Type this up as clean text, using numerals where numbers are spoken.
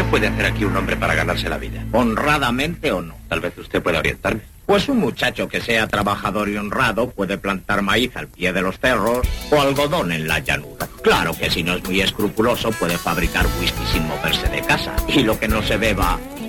¿Qué puede hacer aquí un hombre para ganarse la vida? ¿Honradamente o no? Tal vez usted pueda orientarme. Pues un muchacho que sea trabajador y honrado puede plantar maíz al pie de los cerros o algodón en la llanura. Claro que si no es muy escrupuloso puede fabricar whisky sin moverse de casa. Y lo que no se beba